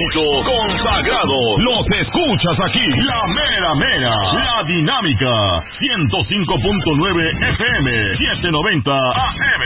éxito consagrado. Los escuchas aquí, la mera mera, la dinámica, 105.9 FM, 790 AM.